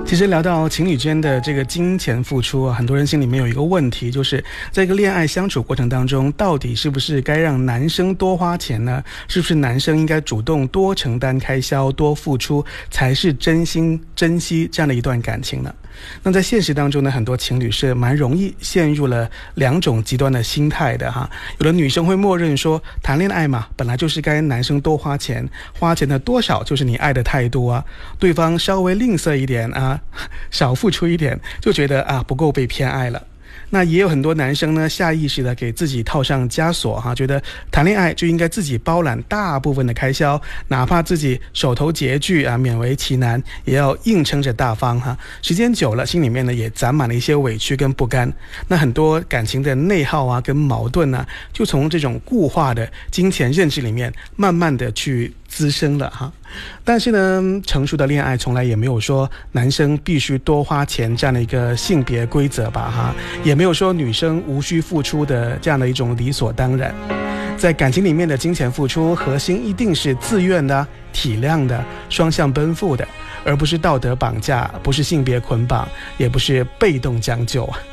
其实聊到情侣间的这个金钱付出啊，很多人心里面有一个问题，就是在一个恋爱相处过程当中，到底是不是该让男生多花钱呢？是不是男生应该主动多承担开销、多付出，才是真心珍惜这样的一段感情呢？那在现实当中呢，很多情侣是蛮容易陷入了两种极端的心态的哈。有的女生会默认说，谈恋爱嘛，本来就是该男生多花钱，花钱的多少就是你爱的态度啊。对方稍微吝啬一点啊，少付出一点，就觉得啊不够被偏爱了。那也有很多男生呢，下意识的给自己套上枷锁哈，觉得谈恋爱就应该自己包揽大部分的开销，哪怕自己手头拮据啊，勉为其难，也要硬撑着大方哈。时间久了，心里面呢也攒满了一些委屈跟不甘。那很多感情的内耗啊，跟矛盾啊，就从这种固化的金钱认知里面，慢慢的去滋生了哈。但是呢，成熟的恋爱从来也没有说男生必须多花钱这样的一个性别规则吧哈，也没有说女生无需付出的这样的一种理所当然。在感情里面的金钱付出，核心一定是自愿的、体谅的、双向奔赴的，而不是道德绑架，不是性别捆绑，也不是被动将就啊。